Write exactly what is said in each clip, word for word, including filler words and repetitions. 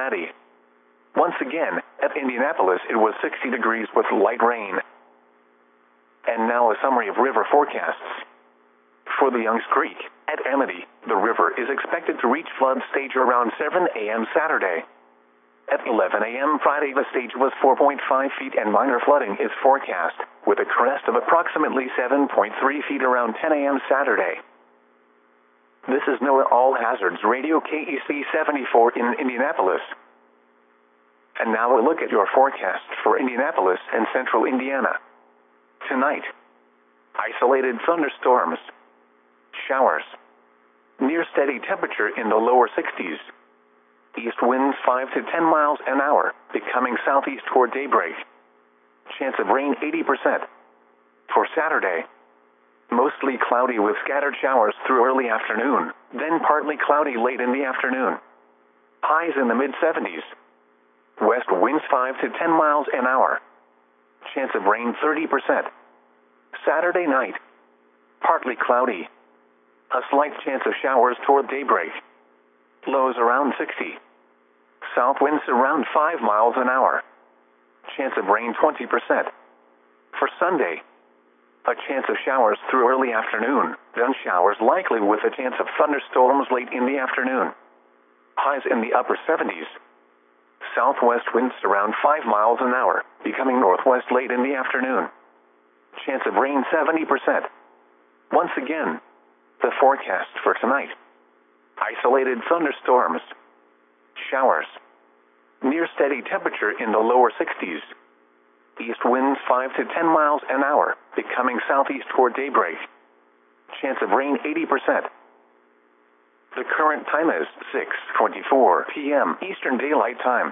Cincinnati. Once again, at Indianapolis it was sixty degrees with light rain. And now a summary of river forecasts. For the Youngs Creek, at Amity, the river is expected to reach flood stage around seven a m Saturday. At eleven a m Friday the stage was four point five feet and minor flooding is forecast, with a crest of approximately seven point three feet around ten a m Saturday. This is NOAA All Hazards Radio K E C seventy-four in Indianapolis. And now a look at your forecast for Indianapolis and central Indiana. Tonight, isolated thunderstorms, showers, near steady temperature in the lower sixties, east winds five to ten miles an hour, becoming southeast toward daybreak, chance of rain eighty percent. For Saturday, mostly cloudy with scattered showers through early afternoon, then partly cloudy late in the afternoon. Highs in the mid seventies. West winds five to ten miles an hour. Chance of rain thirty percent. Saturday night, partly cloudy. A slight chance of showers toward daybreak. Lows around sixty. South winds around five miles an hour. Chance of rain twenty percent. For Sunday, a chance of showers through early afternoon, then showers likely with a chance of thunderstorms late in the afternoon. Highs in the upper seventies. Southwest winds around five miles an hour, becoming northwest late in the afternoon. Chance of rain seventy percent. Once again, the forecast for tonight. Isolated thunderstorms, showers, near steady temperature in the lower sixties. East winds five to ten miles an hour, becoming southeast toward daybreak. Chance of rain eighty percent. The current time is six twenty-four p m Eastern Daylight Time.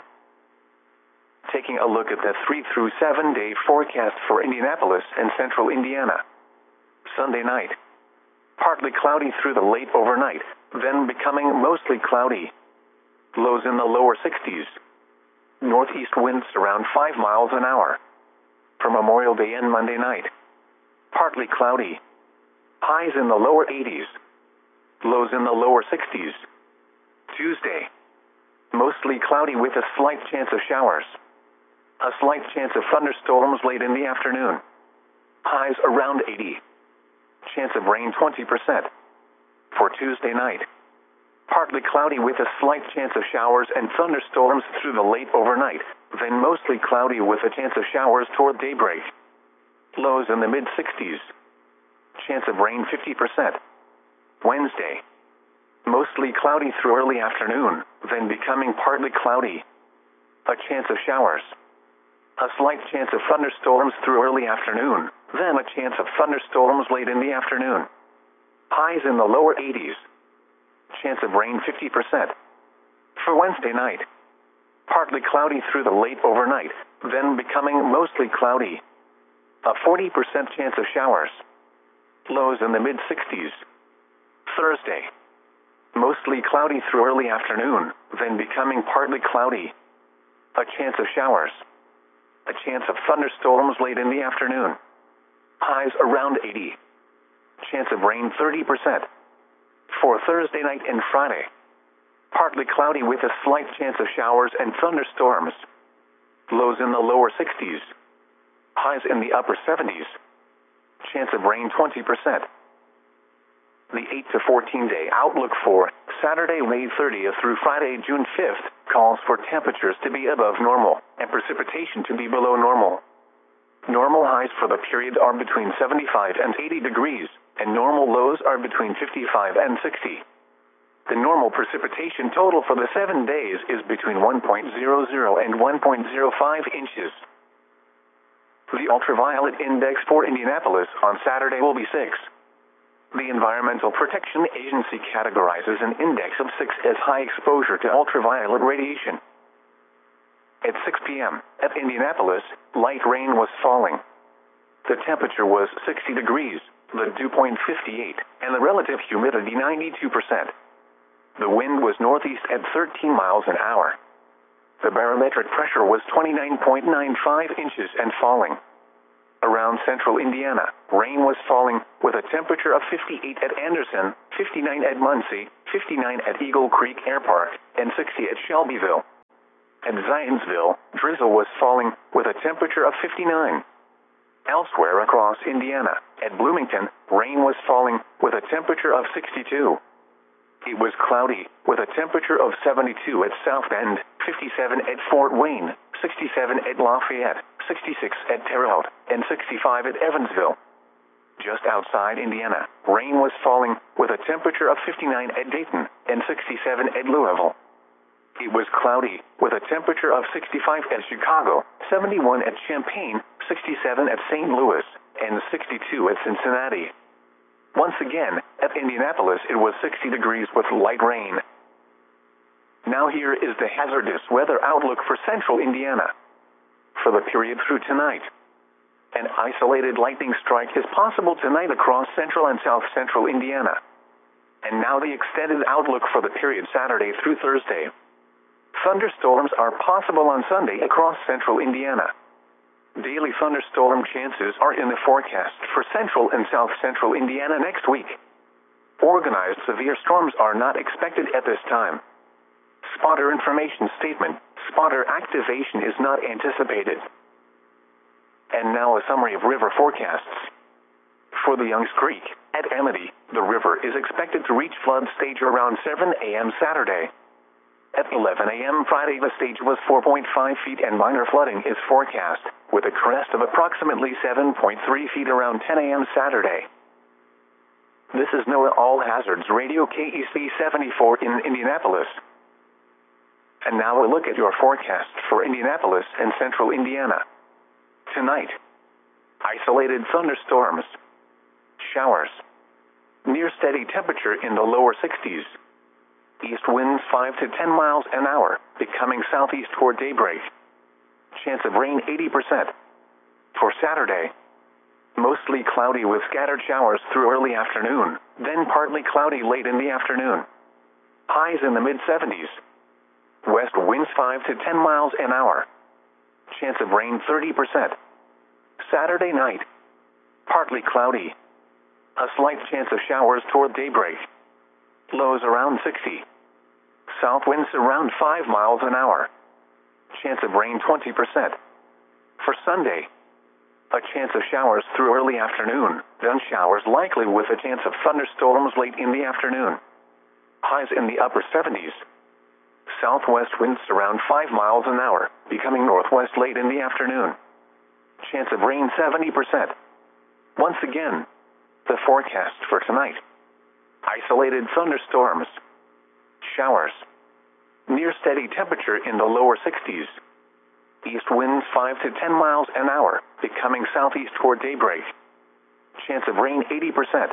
Taking a look at the three through seven day forecast for Indianapolis and central Indiana. Sunday night, partly cloudy through the late overnight, then becoming mostly cloudy. Lows in the lower sixties. Northeast winds around five miles an hour. For Memorial Day and Monday night, partly cloudy. Highs in the lower eighties. Lows in the lower sixties. Tuesday, mostly cloudy with a slight chance of showers. A slight chance of thunderstorms late in the afternoon. Highs around eighty. Chance of rain twenty percent. For Tuesday night, partly cloudy with a slight chance of showers and thunderstorms through the late overnight, then mostly cloudy with a chance of showers toward daybreak. Lows in the mid sixties. Chance of rain fifty percent. Wednesday, mostly cloudy through early afternoon, then becoming partly cloudy. A chance of showers. A slight chance of thunderstorms through early afternoon, then a chance of thunderstorms late in the afternoon. Highs in the lower eighties. Chance of rain fifty percent. For Wednesday night, partly cloudy through the late overnight, then becoming mostly cloudy. A forty percent chance of showers. Lows in the mid sixties. Thursday, mostly cloudy through early afternoon, then becoming partly cloudy. A chance of showers. A chance of thunderstorms late in the afternoon. Highs around eighty. Chance of rain thirty percent. For Thursday night and Friday, partly cloudy with a slight chance of showers and thunderstorms. Lows in the lower sixties. Highs in the upper seventies. Chance of rain twenty percent. The eight to fourteen day outlook for Saturday, May thirtieth through Friday, June fifth, calls for temperatures to be above normal and precipitation to be below normal. Normal highs for the period are between seventy-five and eighty degrees, and normal lows are between fifty-five and sixty. The normal precipitation total for the seven days is between one point zero zero and one point zero five inches. The ultraviolet index for Indianapolis on Saturday will be six. The Environmental Protection Agency categorizes an index of six as high exposure to ultraviolet radiation. At six p m at Indianapolis, light rain was falling. The temperature was sixty degrees, the dew point fifty-eight, and the relative humidity ninety-two percent. The wind was northeast at thirteen miles an hour. The barometric pressure was twenty-nine point nine five inches and falling. Around central Indiana, rain was falling, with a temperature of fifty-eight at Anderson, fifty-nine at Muncie, fifty-nine at Eagle Creek Air Park, and sixty at Shelbyville. At Zionsville, drizzle was falling with a temperature of fifty-nine. Elsewhere across Indiana, at Bloomington, rain was falling with a temperature of sixty-two. It was cloudy with a temperature of seventy-two at South Bend, fifty-seven at Fort Wayne, sixty-seven at Lafayette, sixty-six at Terre Haute, and sixty-five at Evansville. Just outside Indiana, rain was falling with a temperature of fifty-nine at Dayton and sixty-seven at Louisville. It was cloudy with a temperature of sixty-five at Chicago, seventy-one at Champaign, sixty-seven at Saint Louis, and sixty-two at Cincinnati. Once again, at Indianapolis it was sixty degrees with light rain. Now here is the hazardous weather outlook for central Indiana. For the period through tonight, an isolated lightning strike is possible tonight across central and south central Indiana. And now the extended outlook for the period Saturday through Thursday. Thunderstorms are possible on Sunday across central Indiana. Daily thunderstorm chances are in the forecast for central and south central Indiana next week. Organized severe storms are not expected at this time. Spotter information statement: spotter activation is not anticipated. And now a summary of river forecasts. For the Youngs Creek, at Amity, the river is expected to reach flood stage around seven a m Saturday. At eleven a m Friday, the stage was four point five feet and minor flooding is forecast, with a crest of approximately seven point three feet around ten a m Saturday. This is NOAA All Hazards Radio K E C seventy-four in Indianapolis. And now a look at your forecast for Indianapolis and central Indiana. Tonight, isolated thunderstorms, showers, near steady temperature in the lower sixties. East winds five to ten miles an hour, becoming southeast toward daybreak. Chance of rain eighty percent. For Saturday, mostly cloudy with scattered showers through early afternoon, then partly cloudy late in the afternoon. Highs in the mid seventies. West winds five to ten miles an hour. Chance of rain thirty percent. Saturday night, partly cloudy. A slight chance of showers toward daybreak. Lows around sixty. South winds around five miles an hour. Chance of rain twenty percent. For Sunday, a chance of showers through early afternoon, then showers likely with a chance of thunderstorms late in the afternoon. Highs in the upper seventies. Southwest winds around five miles an hour, becoming northwest late in the afternoon. Chance of rain seventy percent. Once again, the forecast for tonight. Isolated thunderstorms, showers, near steady temperature in the lower sixties. East winds five to ten miles an hour, becoming southeast toward daybreak. Chance of rain eighty percent.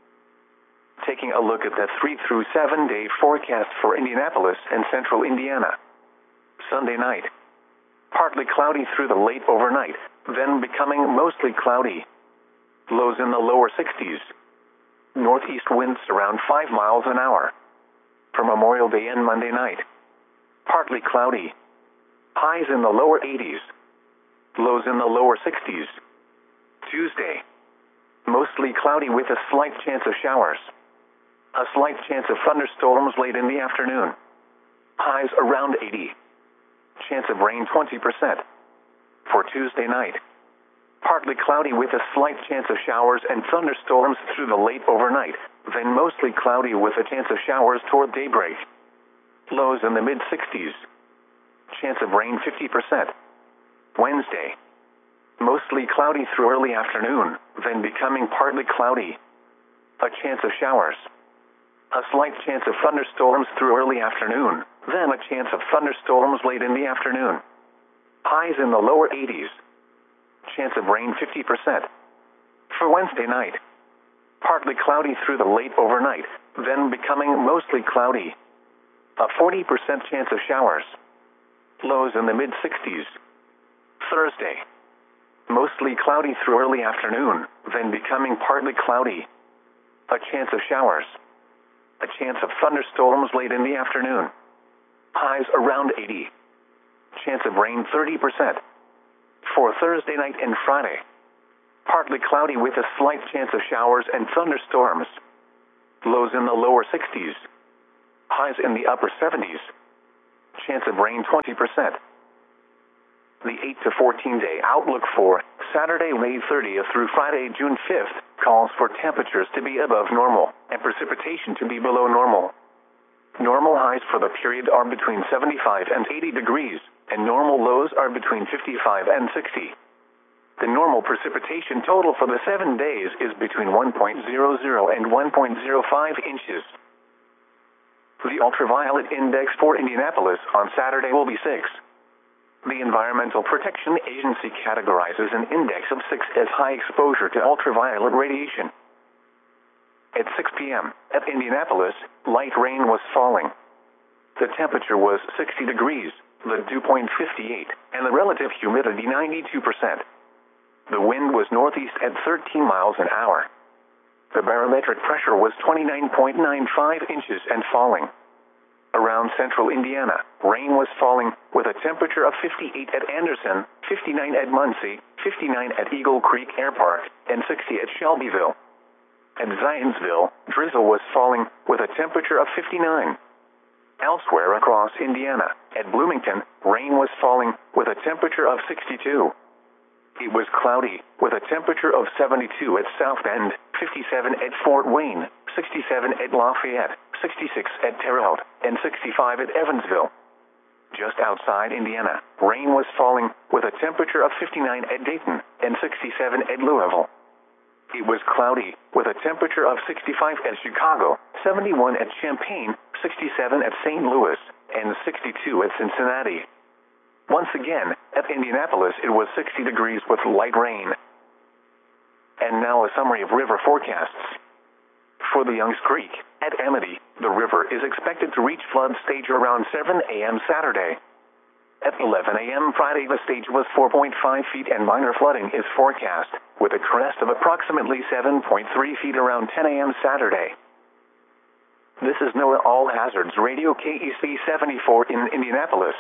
Taking a look at the three through seven day forecast for Indianapolis and central Indiana. Sunday night, partly cloudy through the late overnight, then becoming mostly cloudy. Lows in the lower sixties. Northeast winds around five miles an hour. For Memorial Day and Monday night, partly cloudy. Highs in the lower eighties. Lows in the lower sixties. Tuesday, mostly cloudy with a slight chance of showers. A slight chance of thunderstorms late in the afternoon. Highs around eighty. Chance of rain twenty percent. For Tuesday night, partly cloudy with a slight chance of showers and thunderstorms through the late overnight, then mostly cloudy with a chance of showers toward daybreak. Lows in the mid sixties. Chance of rain fifty percent. Wednesday, mostly cloudy through early afternoon, then becoming partly cloudy. A chance of showers. A slight chance of thunderstorms through early afternoon, then a chance of thunderstorms late in the afternoon. Highs in the lower eighties. Chance of rain fifty percent. For Wednesday night, partly cloudy through the late overnight, then becoming mostly cloudy. A forty percent chance of showers. Lows in the mid sixties. Thursday, mostly cloudy through early afternoon, then becoming partly cloudy. A chance of showers. A chance of thunderstorms late in the afternoon. Highs around eighty. Chance of rain thirty percent. For Thursday night and Friday, partly cloudy with a slight chance of showers and thunderstorms. Lows in the lower sixties. Highs in the upper seventies. Chance of rain twenty percent. The eight to fourteen day outlook for Saturday, May thirtieth through Friday, June fifth, calls for temperatures to be above normal and precipitation to be below normal. Normal highs for the period are between seventy-five and eighty degrees, and normal lows are between fifty-five and sixty. The normal precipitation total for the seven days is between one point zero zero and one point zero five inches. The ultraviolet index for Indianapolis on Saturday will be six. The Environmental Protection Agency categorizes an index of six as high exposure to ultraviolet radiation. At six p m at Indianapolis, light rain was falling. The temperature was sixty degrees, the dew point fifty-eight, and the relative humidity ninety-two percent. The wind was northeast at thirteen miles an hour. The barometric pressure was twenty-nine point nine five inches and falling. Around central Indiana, rain was falling with a temperature of fifty-eight at Anderson, fifty-nine at Muncie, fifty-nine at Eagle Creek Air Park, and sixty at Shelbyville. At Zionsville, drizzle was falling with a temperature of fifty-nine. Elsewhere across Indiana, at Bloomington, rain was falling with a temperature of sixty-two. It was cloudy with a temperature of seventy-two at South Bend, fifty-seven at Fort Wayne, sixty-seven at Lafayette, sixty-six at Terre Haute, and sixty-five at Evansville. Just outside Indiana, rain was falling with a temperature of fifty-nine at Dayton and sixty-seven at Louisville. It was cloudy with a temperature of sixty-five at Chicago, seventy-one at Champaign, sixty-seven at Saint Louis, and sixty-two at Cincinnati. Once again, at Indianapolis it was sixty degrees with light rain. And now a summary of river forecasts. For the Youngs Creek, at Amity, the river is expected to reach flood stage around seven a m Saturday. At eleven a m Friday the stage was four point five feet and minor flooding is forecast, with a crest of approximately seven point three feet around ten a m Saturday. This is NOAA All Hazards Radio K E C seventy-four in Indianapolis.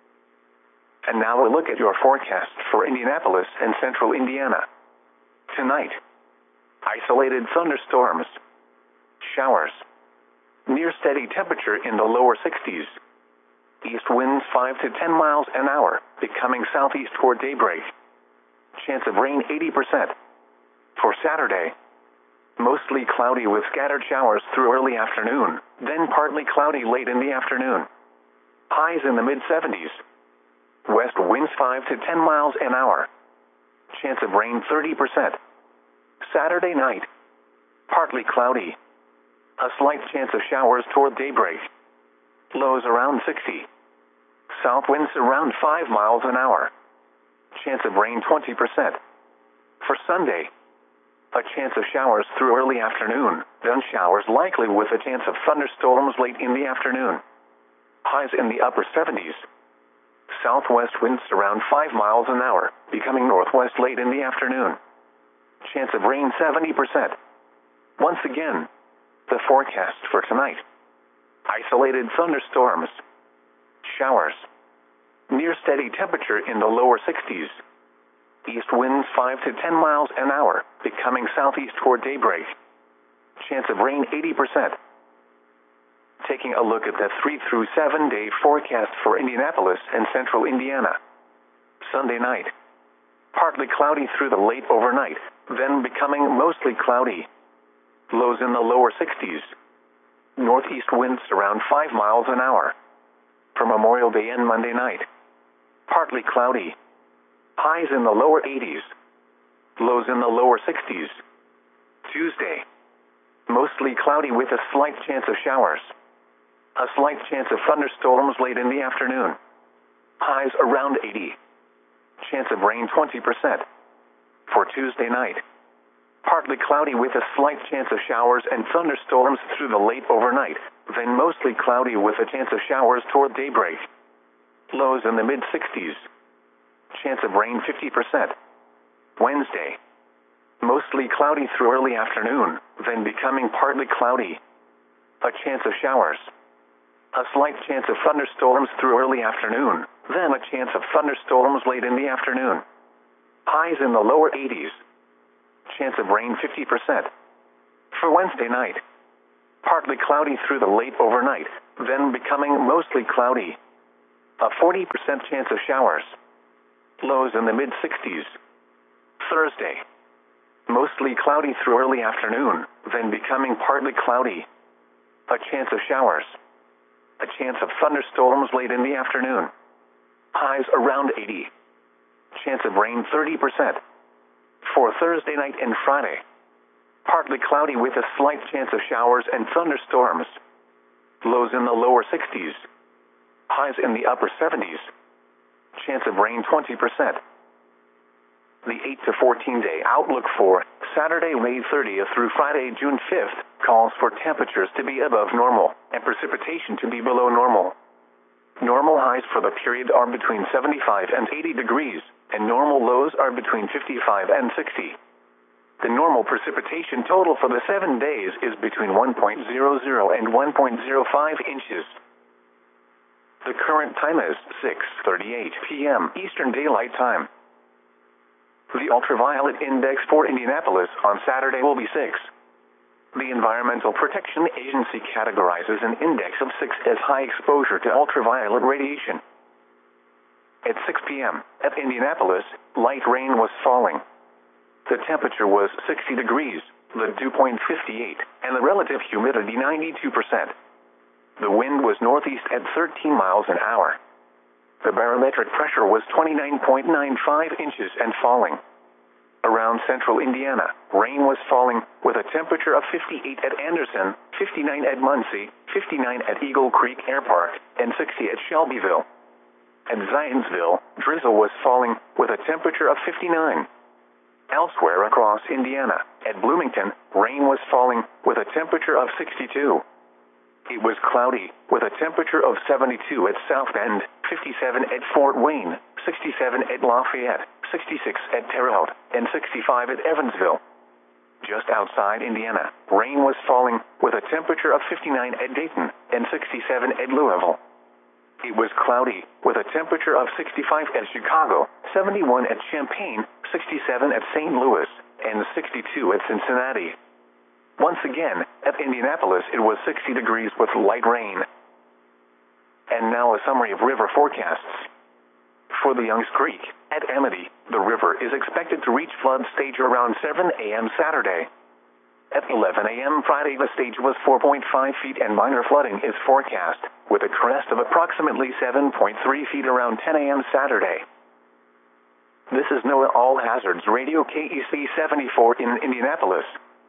And now a look at your forecast for Indianapolis and central Indiana. Tonight, isolated thunderstorms, showers, near steady temperature in the lower sixties, east winds five to ten miles an hour, becoming southeast toward daybreak, chance of rain eighty percent. For Saturday, mostly cloudy with scattered showers through early afternoon, then partly cloudy late in the afternoon. Highs in the mid seventies. West winds five to ten miles an hour. Chance of rain thirty percent. Saturday night, partly cloudy. A slight chance of showers toward daybreak. Lows around sixty. South winds around five miles an hour. Chance of rain twenty percent. For Sunday, a chance of showers through early afternoon, then showers likely with a chance of thunderstorms late in the afternoon. Highs in the upper seventies. Southwest winds around five miles an hour, becoming northwest late in the afternoon. Chance of rain seventy percent. Once again, the forecast for tonight. Isolated thunderstorms, showers, near steady temperature in the lower sixties. East winds five to ten miles an hour, becoming southeast toward daybreak. Chance of rain eighty percent. Taking a look at the three through seven day forecast for Indianapolis and central Indiana. Sunday night, partly cloudy through the late overnight, then becoming mostly cloudy. Lows in the lower sixties. Northeast winds around five miles an hour. For Memorial Day and Monday night, partly cloudy. Highs in the lower eighties. Lows in the lower sixties. Tuesday, mostly cloudy with a slight chance of showers. A slight chance of thunderstorms late in the afternoon. Highs around eighty. Chance of rain twenty percent. For Tuesday night, partly cloudy with a slight chance of showers and thunderstorms through the late overnight, then mostly cloudy with a chance of showers toward daybreak. Lows in the mid sixties. Chance of rain fifty percent. Wednesday, mostly cloudy through early afternoon, then becoming partly cloudy. A chance of showers. A slight chance of thunderstorms through early afternoon, then a chance of thunderstorms late in the afternoon. Highs in the lower eighties. Chance of rain fifty percent. For Wednesday night, partly cloudy through the late overnight, then becoming mostly cloudy. A forty percent chance of showers. Lows in the mid sixties. Thursday. Mostly cloudy through early afternoon, then becoming partly cloudy. A chance of showers. A chance of thunderstorms late in the afternoon. Highs around eighty. Chance of rain thirty percent. For Thursday night and Friday. Partly cloudy with a slight chance of showers and thunderstorms. Lows in the lower sixties. Highs in the upper seventies. Chance of rain twenty percent. The eight to fourteen day outlook for Saturday, May thirtieth through Friday, June fifth, calls for temperatures to be above normal and precipitation to be below normal. Normal highs for the period are between seventy-five and eighty degrees, and normal lows are between fifty-five and sixty. The normal precipitation total for the seven days is between one point zero zero and one point zero five inches. The current time is six thirty-eight p m Eastern Daylight Time. The ultraviolet index for Indianapolis on Saturday will be six. The Environmental Protection Agency categorizes an index of six as high exposure to ultraviolet radiation. At six p m at Indianapolis, light rain was falling. The temperature was sixty degrees, the dew point fifty-eight, and the relative humidity ninety-two percent. The wind was northeast at thirteen miles an hour. The barometric pressure was twenty-nine point nine five inches and falling. Around central Indiana, rain was falling with a temperature of fifty-eight at Anderson, fifty-nine at Muncie, fifty-nine at Eagle Creek Air Park, and sixty at Shelbyville. At Zionsville, drizzle was falling with a temperature of fifty-nine. Elsewhere across Indiana, at Bloomington, rain was falling with a temperature of sixty-two. It was cloudy with a temperature of seventy-two at South Bend, fifty-seven at Fort Wayne, sixty-seven at Lafayette, sixty-six at Terre Haute, and sixty-five at Evansville. Just outside Indiana, rain was falling with a temperature of fifty-nine at Dayton and sixty-seven at Louisville. It was cloudy with a temperature of sixty-five at Chicago, seventy-one at Champaign, sixty-seven at Saint Louis, and sixty-two at Cincinnati. Once again, at Indianapolis it was sixty degrees with light rain. And now a summary of river forecasts. For the Youngs Creek, at Amity, the river is expected to reach flood stage around seven a m Saturday. At eleven a m Friday the stage was four point five feet and minor flooding is forecast, with a crest of approximately seven point three feet around ten a m Saturday. This is NOAA All Hazards Radio K E C seventy-four in Indianapolis.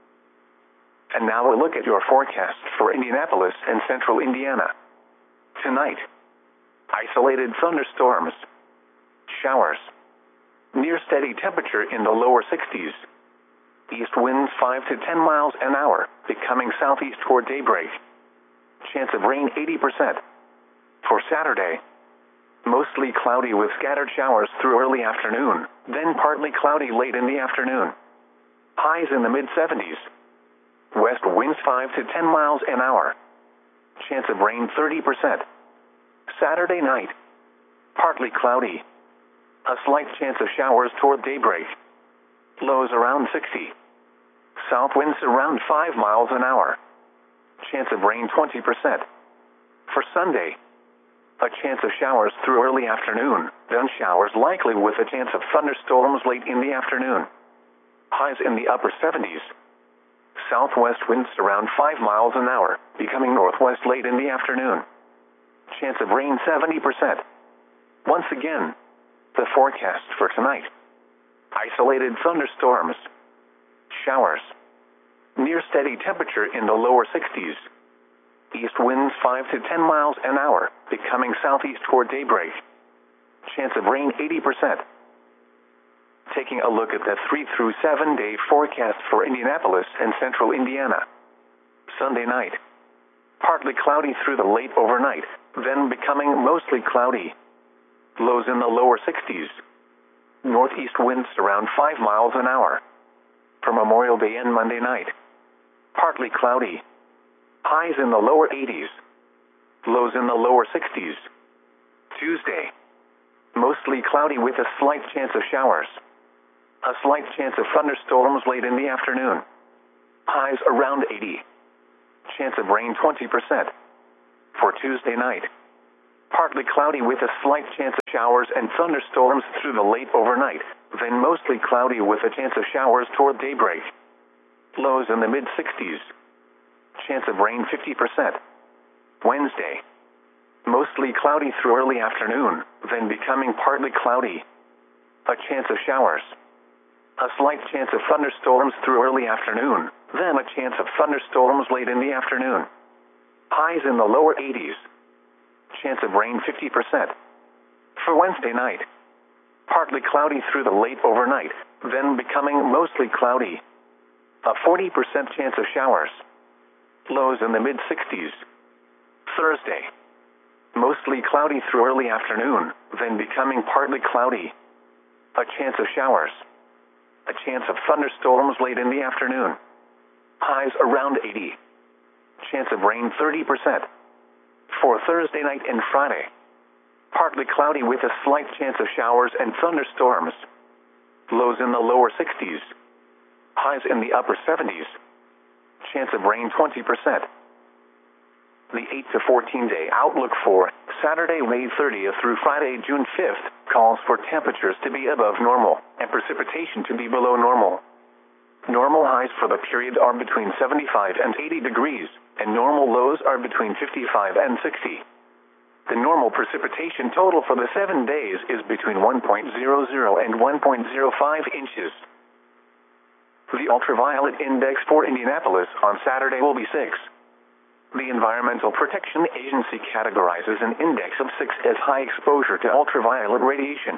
And now a look at your forecast for Indianapolis and central Indiana. Tonight, isolated thunderstorms, showers, near steady temperature in the lower sixties, east winds five to ten miles an hour, becoming southeast toward daybreak, chance of rain eighty percent. For Saturday, mostly cloudy with scattered showers through early afternoon, then partly cloudy late in the afternoon. Highs in the mid seventies. West winds five to ten miles an hour. Chance of rain thirty percent. Saturday night, partly cloudy. A slight chance of showers toward daybreak. Lows around sixty. South winds around five miles an hour. Chance of rain twenty percent. For Sunday, a chance of showers through early afternoon, then showers likely with a chance of thunderstorms late in the afternoon. Highs in the upper seventies. Southwest winds around five miles an hour, becoming northwest late in the afternoon. Chance of rain seventy percent. Once again, the forecast for tonight. Isolated thunderstorms. Showers. Near steady temperature in the lower sixties. East winds five to ten miles an hour, becoming southeast toward daybreak. Chance of rain eighty percent. Taking a look at the three through seven day forecast for Indianapolis and central Indiana. Sunday night. Partly cloudy through the late overnight, then becoming mostly cloudy. Lows in the lower sixties. Northeast winds around five miles an hour. For Memorial Day and Monday night. Partly cloudy. Highs in the lower eighties. Lows in the lower sixties. Tuesday. Mostly cloudy with a slight chance of showers. A slight chance of thunderstorms late in the afternoon. Highs around eighty. Chance of rain twenty percent. For Tuesday night. Partly cloudy with a slight chance of showers and thunderstorms through the late overnight, then mostly cloudy with a chance of showers toward daybreak. Lows in the mid sixties. Chance of rain fifty percent. Wednesday. Mostly cloudy through early afternoon, then becoming partly cloudy. A chance of showers. A slight chance of thunderstorms through early afternoon, then a chance of thunderstorms late in the afternoon. Highs in the lower eighties. Chance of rain fifty percent. For Wednesday night. Partly cloudy through the late overnight, then becoming mostly cloudy. A forty percent chance of showers. Lows in the mid sixties. Thursday. Mostly cloudy through early afternoon, then becoming partly cloudy. A chance of showers. A chance of thunderstorms late in the afternoon. Highs around eighty. Chance of rain thirty percent. For Thursday night and Friday. Partly cloudy with a slight chance of showers and thunderstorms. Lows in the lower sixties. Highs in the upper seventies. Chance of rain twenty percent. The eight to fourteen day outlook for Saturday, May thirtieth through Friday, June fifth, calls for temperatures to be above normal and precipitation to be below normal. Normal highs for the period are between seventy-five and eighty degrees, and normal lows are between fifty-five and sixty. The normal precipitation total for the seven days is between one point zero zero and one point zero five inches. The ultraviolet index for Indianapolis on Saturday will be six. The Environmental Protection Agency categorizes an index of six as high exposure to ultraviolet radiation.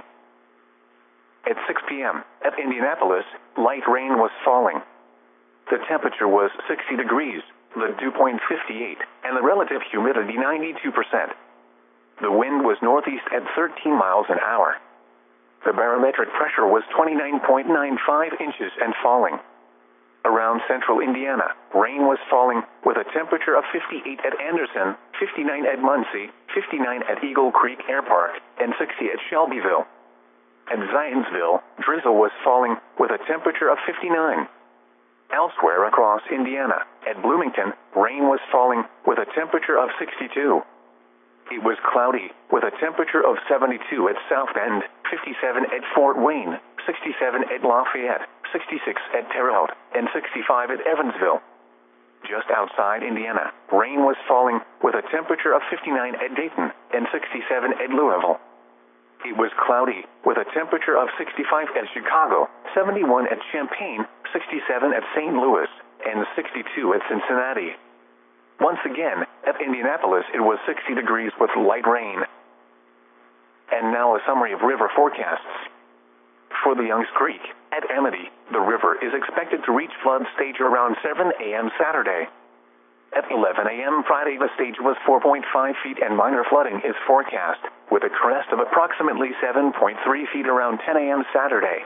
At six p m at Indianapolis, light rain was falling. The temperature was sixty degrees, the dew point fifty-eight, and the relative humidity ninety-two percent. The wind was northeast at thirteen miles an hour. The barometric pressure was twenty-nine point nine five inches and falling. Around central Indiana, rain was falling, with a temperature of fifty-eight at Anderson, fifty-nine at Muncie, fifty-nine at Eagle Creek Air Park, and sixty at Shelbyville. At Zionsville, drizzle was falling, with a temperature of fifty-nine. Elsewhere across Indiana, at Bloomington, rain was falling, with a temperature of sixty-two. It was cloudy, with a temperature of seventy-two at South Bend, fifty-seven at Fort Wayne, sixty-seven at Lafayette, sixty-six at Terre Haute, and sixty-five at Evansville. Just outside Indiana, rain was falling, with a temperature of fifty-nine at Dayton, and sixty-seven at Louisville. It was cloudy, with a temperature of sixty-five at Chicago, seventy-one at Champaign, sixty-seven at Saint Louis, and sixty-two at Cincinnati. Once again, at Indianapolis it was sixty degrees with light rain. And now a summary of river forecasts. For the Youngs Creek, at Amity, the river is expected to reach flood stage around seven a m Saturday. At eleven a m Friday the stage was four point five feet and minor flooding is forecast, with a crest of approximately seven point three feet around ten a m Saturday.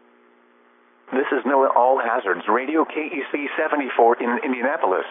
This is NOAA All Hazards Radio K E C seventy-four in Indianapolis.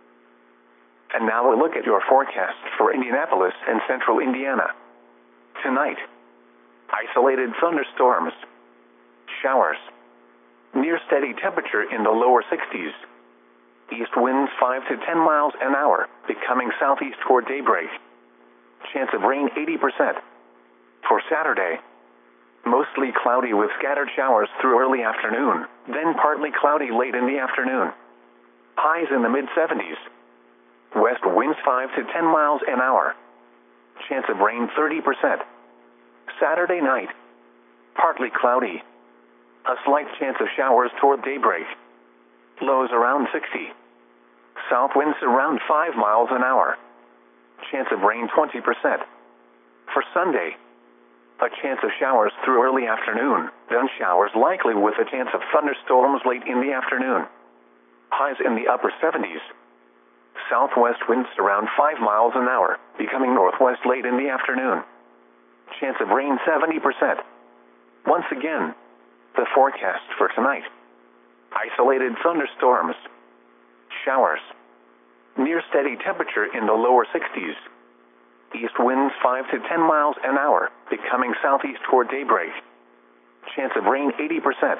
And now a look at your forecast for Indianapolis and central Indiana. Tonight, isolated thunderstorms, showers, near steady temperature in the lower sixties, east winds five to ten miles an hour, becoming southeast toward daybreak, chance of rain eighty percent. For Saturday, mostly cloudy with scattered showers through early afternoon, then partly cloudy late in the afternoon. Highs in the mid seventies. West winds five to ten miles an hour. Chance of rain thirty percent. Saturday night, partly cloudy. A slight chance of showers toward daybreak. Lows around sixty. South winds around five miles an hour. Chance of rain twenty percent. For Sunday, a chance of showers through early afternoon, then showers likely with a chance of thunderstorms late in the afternoon. Highs in the upper seventies. Southwest winds around five miles an hour, becoming northwest late in the afternoon. Chance of rain seventy percent. Once again, the forecast for tonight. Isolated thunderstorms. Showers. Near steady temperature in the lower sixties. East winds five to ten miles an hour, becoming southeast toward daybreak. Chance of rain eighty percent.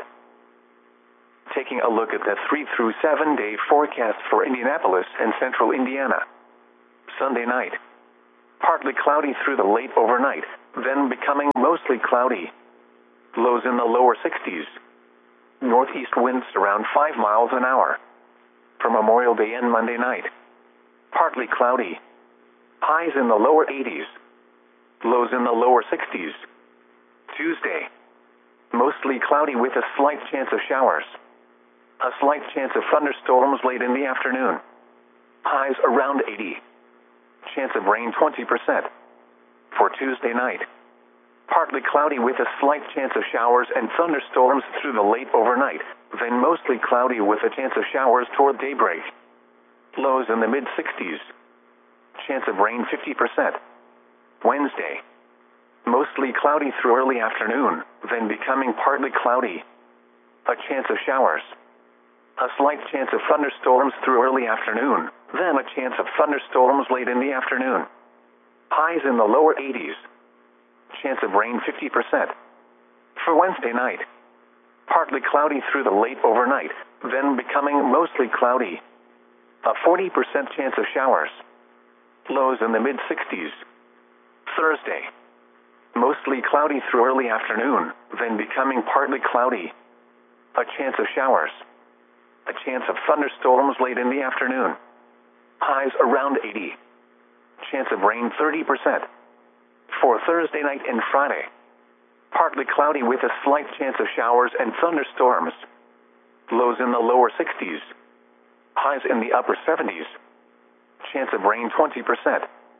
Taking a look at the three through seven day forecast for Indianapolis and central Indiana. Sunday night, partly cloudy through the late overnight, then becoming mostly cloudy. Lows in the lower sixties. Northeast winds around five miles an hour. For Memorial Day and Monday night. Partly cloudy. Highs in the lower eighties. Lows in the lower sixties. Tuesday. Mostly cloudy with a slight chance of showers. A slight chance of thunderstorms late in the afternoon. Highs around eighty. Chance of rain twenty percent. For Tuesday night. Partly cloudy with a slight chance of showers and thunderstorms through the late overnight, then mostly cloudy with a chance of showers toward daybreak. Lows in the mid-sixties. Chance of rain fifty percent. Wednesday. Mostly cloudy through early afternoon, then becoming partly cloudy. A chance of showers. A slight chance of thunderstorms through early afternoon, then a chance of thunderstorms late in the afternoon. Highs in the lower eighties. Chance of rain fifty percent. For Wednesday night. Partly cloudy through the late overnight, then becoming mostly cloudy. A forty percent chance of showers. Lows in the mid-sixties. Thursday. Mostly cloudy through early afternoon, then becoming partly cloudy. A chance of showers. A chance of thunderstorms late in the afternoon. Highs around eighty. Chance of rain thirty percent. For Thursday night and Friday. Partly cloudy with a slight chance of showers and thunderstorms. Lows in the lower sixties. Highs in the upper seventies. Chance of rain twenty percent.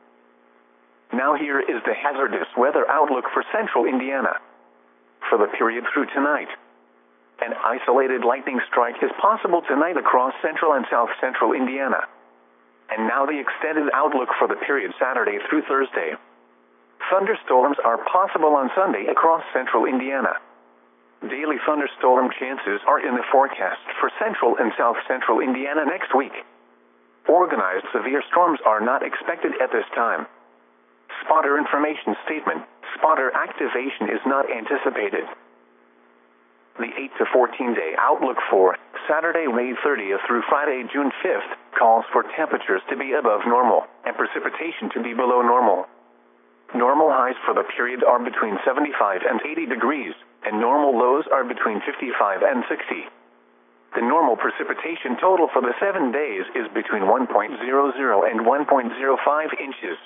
Now here is the hazardous weather outlook for central Indiana. For the period through tonight. An isolated lightning strike is possible tonight across central and south central Indiana. And now the extended outlook for the period Saturday through Thursday. Thunderstorms are possible on Sunday across central Indiana. Daily thunderstorm chances are in the forecast for central and south central Indiana next week. Organized severe storms are not expected at this time. Spotter information statement: spotter activation is not anticipated. The eight to fourteen day outlook for Saturday, May thirtieth through Friday, June fifth, calls for temperatures to be above normal and precipitation to be below normal. Normal highs for the period are between seventy-five and eighty degrees, and normal lows are between fifty-five and sixty. The normal precipitation total for the seven days is between one point zero zero and one point zero five inches.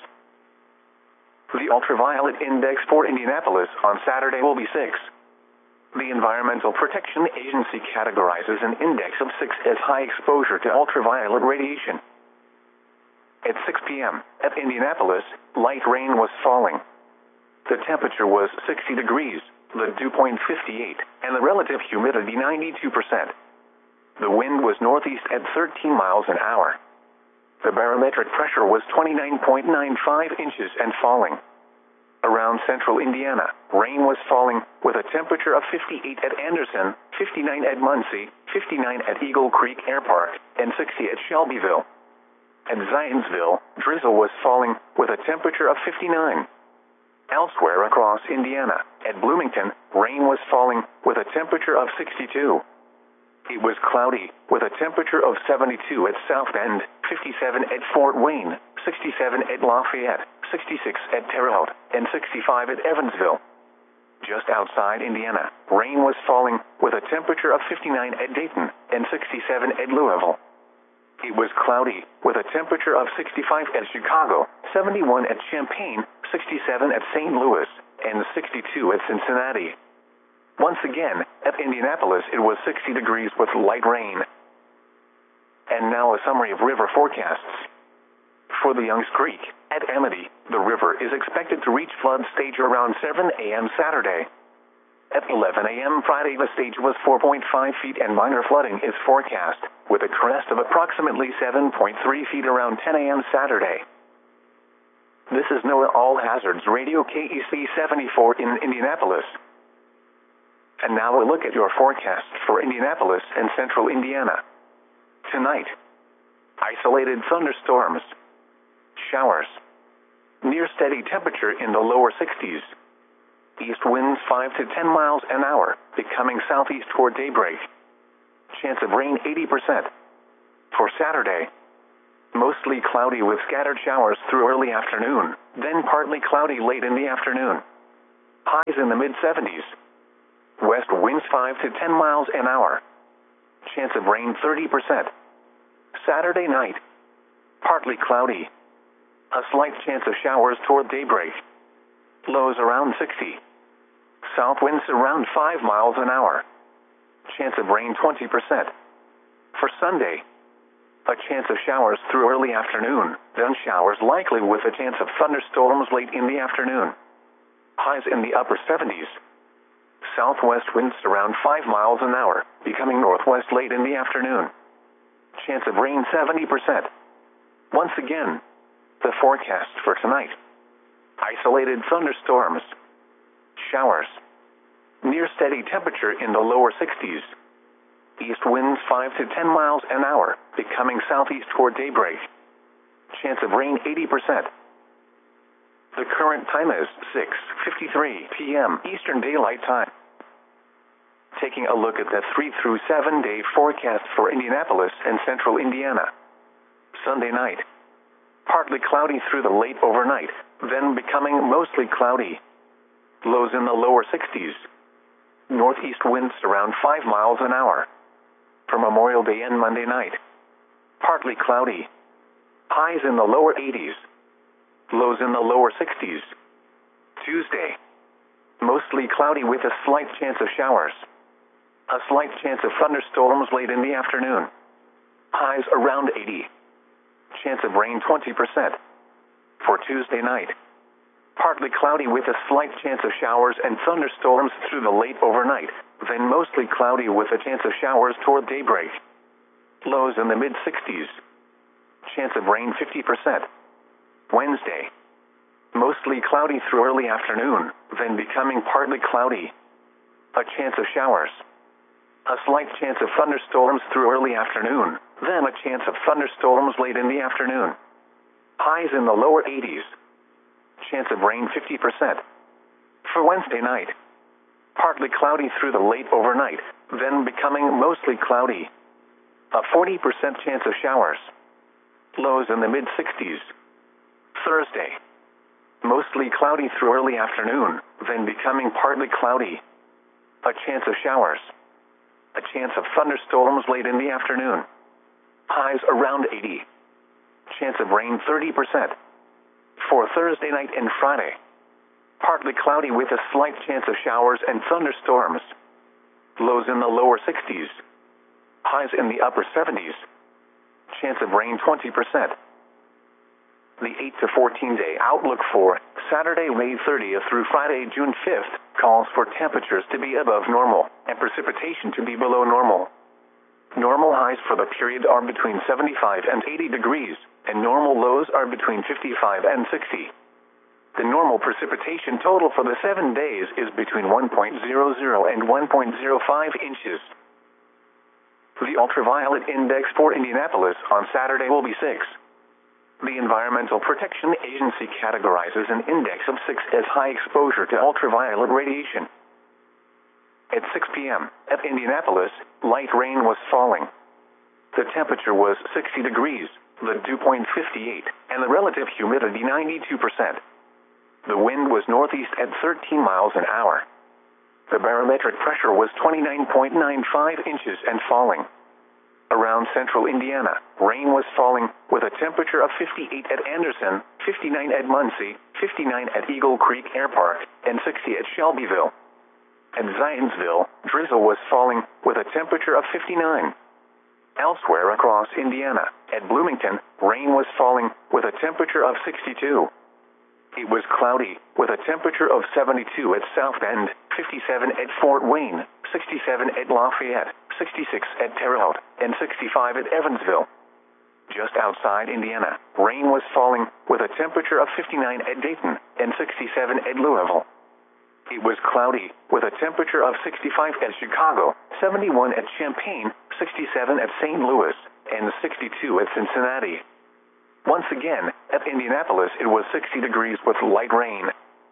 The ultraviolet index for Indianapolis on Saturday will be six. The Environmental Protection Agency categorizes an index of six as high exposure to ultraviolet radiation. At six p m at Indianapolis, light rain was falling. The temperature was sixty degrees, the dew point fifty-eight, and the relative humidity ninety-two percent. The wind was northeast at thirteen miles an hour. The barometric pressure was twenty-nine point nine five inches and falling. Around central Indiana, rain was falling, with a temperature of fifty-eight at Anderson, fifty-nine at Muncie, fifty-nine at Eagle Creek Air Park, and sixty at Shelbyville. At Zionsville, drizzle was falling, with a temperature of fifty-nine. Elsewhere across Indiana, at Bloomington, rain was falling, with a temperature of sixty-two. It was cloudy, with a temperature of seventy-two at South Bend, fifty-seven at Fort Wayne, sixty-seven at Lafayette, sixty-six at Terre Haute, and sixty-five at Evansville. Just outside Indiana, rain was falling, with a temperature of fifty-nine at Dayton, and sixty-seven at Louisville. It was cloudy, with a temperature of sixty-five at Chicago, seventy-one at Champaign, sixty-seven at Saint Louis, and sixty-two at Cincinnati. Once again, at Indianapolis it was sixty degrees with light rain. And now a summary of river forecasts. For the Youngs Creek, at Amity, the river is expected to reach flood stage around seven a m Saturday. At eleven a m Friday the stage was four point five feet and minor flooding is forecast, with a crest of approximately seven point three feet around ten a m Saturday. This is NOAA All Hazards Radio K E C seventy-four in Indianapolis. And now a look at your forecast for Indianapolis and central Indiana. Tonight, isolated thunderstorms, showers, near steady temperature in the lower sixties. East winds five to ten miles an hour, becoming southeast toward daybreak. Chance of rain eighty percent. For Saturday, Mostly cloudy with scattered showers through early afternoon, then partly cloudy late in the afternoon. Highs in the mid seventies. West winds five to ten miles an hour. Chance of rain thirty percent. Saturday night. Partly cloudy. A slight chance of showers toward daybreak. Lows around sixty. South winds around five miles an hour. Chance of rain twenty percent. For Sunday, a chance of showers through early afternoon, then showers likely with a chance of thunderstorms late in the afternoon. Highs in the upper seventies. Southwest winds around five miles an hour, becoming northwest late in the afternoon. Chance of rain seventy percent. Once again, the forecast for tonight. Isolated thunderstorms. Showers. Near steady temperature in the lower sixties. East winds five to ten miles an hour, becoming southeast toward daybreak. Chance of rain eighty percent. The current time is six fifty-three p m Eastern Daylight Time. Taking a look at the three through seven day forecast for Indianapolis and central Indiana. Sunday night. Partly cloudy through the late overnight, then becoming mostly cloudy. Lows in the lower sixties. Northeast winds around five miles an hour. For Memorial Day and Monday night. Partly cloudy. Highs in the lower eighties. Lows in the lower sixties. Tuesday. Mostly cloudy with a slight chance of showers. A slight chance of thunderstorms late in the afternoon. Highs around eighty. Chance of rain twenty percent. For Tuesday night. Partly cloudy with a slight chance of showers and thunderstorms through the late overnight, then mostly cloudy with a chance of showers toward daybreak. Lows in the mid sixties. Chance of rain fifty percent. Wednesday. Mostly cloudy through early afternoon, then becoming partly cloudy. A chance of showers. A slight chance of thunderstorms through early afternoon, then a chance of thunderstorms late in the afternoon. Highs in the lower eighties. Chance of rain fifty percent. For Wednesday night. Partly cloudy through the late overnight, then becoming mostly cloudy. A forty percent chance of showers. Lows in the mid sixties. Thursday. Mostly cloudy through early afternoon, then becoming partly cloudy. A chance of showers. A chance of thunderstorms late in the afternoon. Highs around eighty. Chance of rain thirty percent. For Thursday night and Friday. Partly cloudy with a slight chance of showers and thunderstorms. Lows in the lower sixties. Highs in the upper seventies. Chance of rain twenty percent. The eight to fourteen day outlook for Saturday, May thirtieth through Friday, June fifth, calls for temperatures to be above normal and precipitation to be below normal. Normal highs for the period are between seventy-five and eighty degrees, and normal lows are between fifty-five and sixty. The normal precipitation total for the seven days is between one point zero zero and one point zero five inches. The ultraviolet index for Indianapolis on Saturday will be six. The Environmental Protection Agency categorizes an index of six as high exposure to ultraviolet radiation. At six p m at Indianapolis, light rain was falling. The temperature was sixty degrees, the dew point fifty-eight, and the relative humidity ninety-two percent. The wind was northeast at thirteen miles an hour. The barometric pressure was twenty-nine point nine five inches and falling. Around central Indiana, rain was falling, with a temperature of fifty-eight at Anderson, fifty-nine at Muncie, fifty-nine at Eagle Creek Air Park, and sixty at Shelbyville. At Zionsville, drizzle was falling, with a temperature of fifty-nine. Elsewhere across Indiana, at Bloomington, rain was falling, with a temperature of sixty-two. It was cloudy, with a temperature of seventy-two at South Bend, fifty-seven at Fort Wayne, sixty-seven at Lafayette, sixty-six at Terre Haute, and sixty-five at Evansville. Just outside Indiana, rain was falling, with a temperature of fifty-nine at Dayton, and sixty-seven at Louisville. It was cloudy, with a temperature of sixty-five at Chicago, seventy-one at Champaign, sixty-seven at Saint Louis, and sixty-two at Cincinnati. Once again, at Indianapolis it was sixty degrees with light rain.